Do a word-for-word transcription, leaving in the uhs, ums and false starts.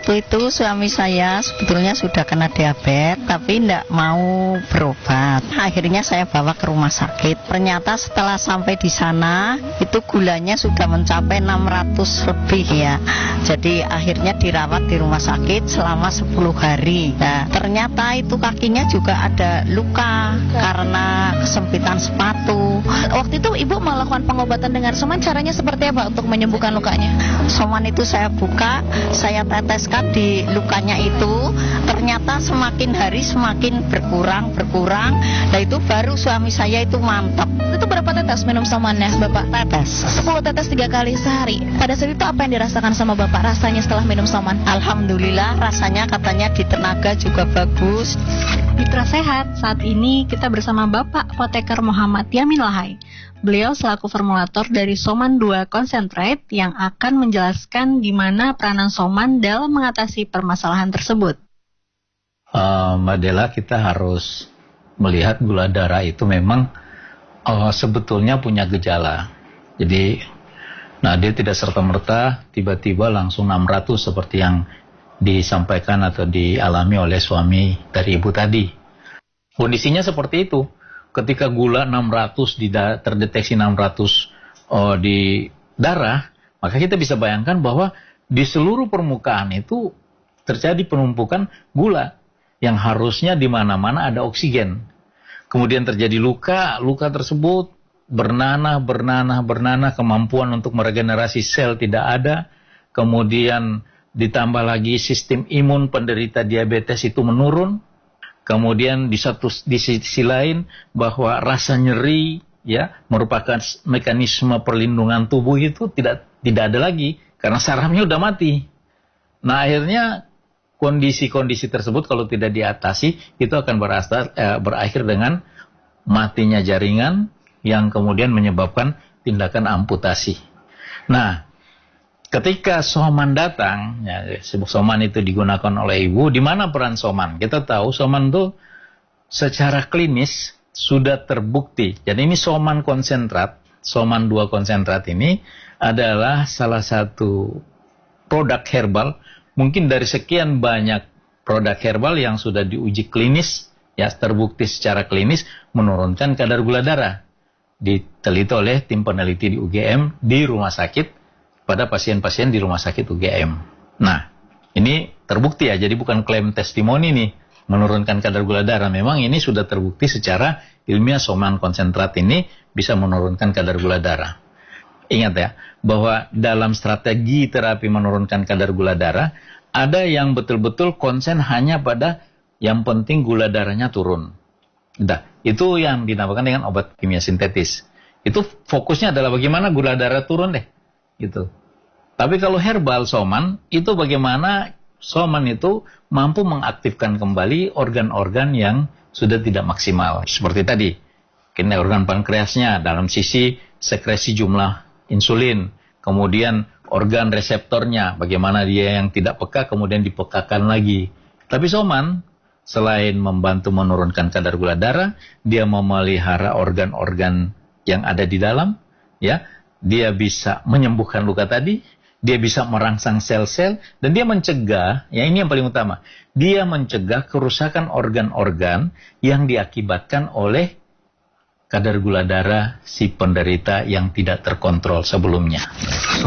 Waktu itu suami saya sebetulnya sudah kena diabetes, tapi tidak mau berobat. Akhirnya saya bawa ke rumah sakit. Ternyata setelah sampai di sana, itu gulanya sudah mencapai enam ratus lebih ya. Jadi akhirnya dirawat di rumah sakit selama sepuluh hari. Nah, ternyata itu kakinya juga ada luka karena kesempitan sepatu. Waktu itu ibu melakukan pengobatan dengan soman, caranya seperti apa untuk menyembuhkan lukanya? Soman itu saya buka, saya teteskan di lukanya itu, ternyata semakin hari semakin berkurang, berkurang. Nah itu baru suami saya itu mantap. Itu berapa tetes minum somannya Bapak? Tetes. sepuluh tetes tiga kali sehari. Pada saat itu apa yang dirasakan sama Bapak rasanya setelah minum soman? Alhamdulillah rasanya katanya di tenaga juga bagus. Mitra Sehat, saat ini kita bersama Bapak Apoteker Muhammad Yamin Lahai. Beliau selaku formulator dari Soman dua Concentrate yang akan menjelaskan di mana peranan Soman dalam mengatasi permasalahan tersebut. Uh, Mbak Dela, kita harus melihat gula darah itu memang uh, sebetulnya punya gejala. Jadi, nah dia tidak serta-merta tiba-tiba langsung enam ratus seperti yang disampaikan atau dialami oleh suami dari ibu tadi. Kondisinya seperti itu. Ketika gula enam ratus di da- terdeteksi enam ratus oh, di darah, maka kita bisa bayangkan bahwa di seluruh permukaan itu terjadi penumpukan gula yang harusnya di mana-mana ada oksigen. Kemudian terjadi luka, luka tersebut bernanah, bernanah, bernanah, kemampuan untuk meregenerasi sel tidak ada. Kemudian ditambah lagi sistem imun penderita diabetes itu menurun. Kemudian di satu di sisi lain bahwa rasa nyeri ya merupakan mekanisme perlindungan tubuh itu tidak tidak ada lagi karena sarafnya udah mati. Nah akhirnya kondisi-kondisi tersebut kalau tidak diatasi itu akan berasal, eh, berakhir dengan matinya jaringan yang kemudian menyebabkan tindakan amputasi. Nah, ketika soman datang, ya, soman itu digunakan oleh ibu, di mana peran soman? Kita tahu soman itu secara klinis sudah terbukti. Jadi ini soman konsentrat, soman dua konsentrat ini adalah salah satu produk herbal, mungkin dari sekian banyak produk herbal yang sudah diuji klinis, ya terbukti secara klinis menurunkan kadar gula darah. Diteliti oleh tim peneliti di U G M di rumah sakit pada pasien-pasien di rumah sakit U G M. Nah, ini terbukti ya, jadi bukan klaim testimoni nih, menurunkan kadar gula darah. Memang ini sudah terbukti secara ilmiah soman konsentrat ini bisa menurunkan kadar gula darah. Ingat ya, bahwa dalam strategi terapi menurunkan kadar gula darah, ada yang betul-betul konsen hanya pada yang penting gula darahnya turun. Nah, itu yang dinamakan dengan obat kimia sintetis. Itu fokusnya adalah bagaimana gula darah turun deh. Gitu. Tapi kalau herbal soman itu bagaimana soman itu mampu mengaktifkan kembali organ-organ yang sudah tidak maksimal. Seperti tadi, kena organ pankreasnya dalam sisi sekresi jumlah insulin, kemudian organ reseptornya, bagaimana dia yang tidak peka kemudian dipekakan lagi. Tapi soman selain membantu menurunkan kadar gula darah, dia memelihara organ-organ yang ada di dalam, ya. Dia bisa menyembuhkan luka tadi, dia bisa merangsang sel-sel, dan dia mencegah, ya ini yang paling utama, dia mencegah kerusakan organ-organ yang diakibatkan oleh kadar gula darah si penderita yang tidak terkontrol sebelumnya.